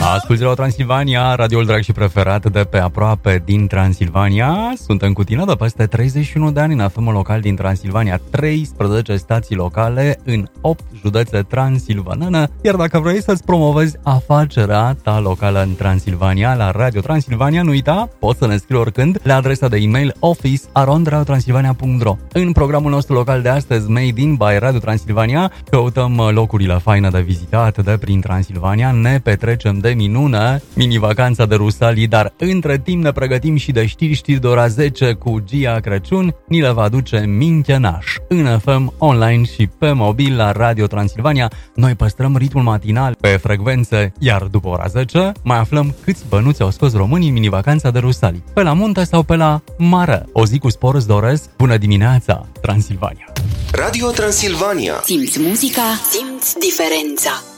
Asculți la Transilvania, radioul drag și preferat de pe aproape din Transilvania. Suntem cu tine de peste 31 de ani în FM local din Transilvania, 13 stații locale în 8 județe transilvanene. Iar dacă vrei să-ți promovezi afacerea ta locală în Transilvania, la Radio Transilvania, nu uita, poți să ne scrii oricând la adresa de e-mail office@radiotransilvania.ro. În programul nostru local de astăzi, Made in by Radio Transilvania, căutăm locurile faine de vizitat de prin Transilvania, ne petrecem de minune, mini-vacanța de Rusalii, dar între timp ne pregătim și de știri de ora 10 cu Gia Crăciun, ni le va aduce Minchenaș. În FM, online și pe mobil la Radio Transilvania, noi păstrăm ritmul matinal pe frecvențe, iar după ora 10 mai aflăm câți bănuți au scos românii în mini-vacanța de Rusalii. Pe la munte sau pe la mare? O zi cu spor îți doresc. Bună dimineața, Transilvania! Radio Transilvania. Simți muzica, simți diferența.